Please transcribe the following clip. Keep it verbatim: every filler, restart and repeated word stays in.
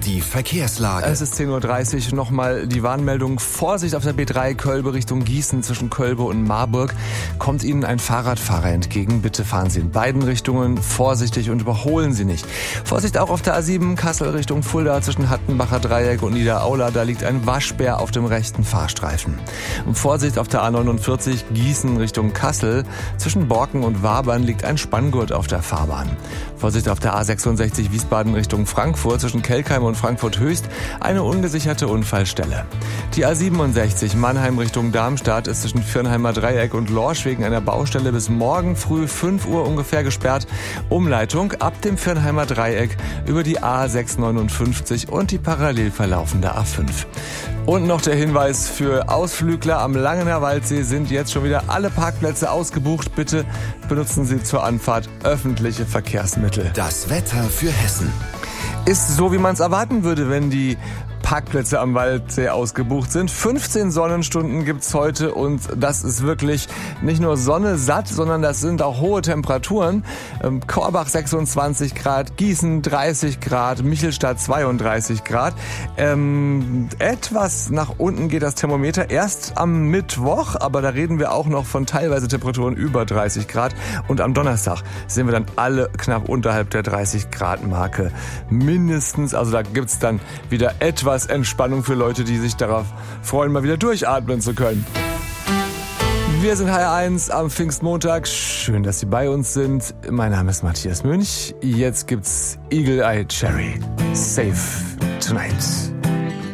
Die Verkehrslage. Es ist zehn Uhr dreißig, nochmal die Warnmeldung. Vorsicht auf der B drei Kölbe Richtung Gießen zwischen Kölbe und Marburg. Kommt Ihnen ein Fahrradfahrer entgegen, bitte fahren Sie in beiden Richtungen vorsichtig und überholen Sie nicht. Vorsicht auch auf der A sieben Kassel Richtung Fulda zwischen Hattenbacher Dreieck und Niederaula, da liegt ein Waschbär auf dem rechten Fahrstreifen. Und Vorsicht auf der A neunundvierzig Gießen Richtung Kassel zwischen Borken und Wabern liegt ein Spanngurt auf der Fahrbahn. Vorsicht auf der A sechsundsechzig Wiesbaden Richtung Frankfurt zwischen Kelkheim und Frankfurt Höchst eine ungesicherte Unfallstelle. Die A siebenundsechzig Mannheim Richtung Darmstadt ist zwischen Firnheimer Dreieck und Lorsch wegen einer Baustelle bis morgen früh fünf Uhr ungefähr gesperrt. Umleitung ab dem Firnheimer Dreieck über die A sechshundertneunundfünfzig und die parallel verlaufende A fünf. Und noch der Hinweis für Ausflügler: am Langener Waldsee sind jetzt schon wieder alle Parkplätze ausgebucht. Bitte benutzen Sie zur Anfahrt öffentliche Verkehrsmittel. Das Wetter für Hessen. Ist so, wie man es erwarten würde, wenn die Parkplätze am Waldsee ausgebucht sind. fünfzehn Sonnenstunden gibt's heute und das ist wirklich nicht nur Sonne satt, sondern das sind auch hohe Temperaturen. Ähm, Korbach sechsundzwanzig Grad, Gießen dreißig Grad, Michelstadt zweiunddreißig Grad. Ähm, etwas nach unten geht das Thermometer erst am Mittwoch, aber da reden wir auch noch von teilweise Temperaturen über dreißig Grad. Und am Donnerstag sind wir dann alle knapp unterhalb der dreißig Grad Marke. Mindestens, also da gibt's dann wieder etwas Entspannung für Leute, die sich darauf freuen, mal wieder durchatmen zu können. Wir sind H R eins am Pfingstmontag. Schön, dass Sie bei uns sind. Mein Name ist Matthias Münch. Jetzt gibt's Eagle Eye Cherry. Safe Tonight.